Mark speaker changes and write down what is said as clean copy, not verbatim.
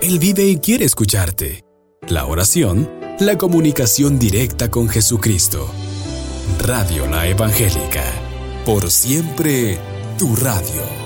Speaker 1: Él vive y quiere escucharte. La oración, la comunicación directa con Jesucristo. Radio La Evangélica. Por siempre, tu radio.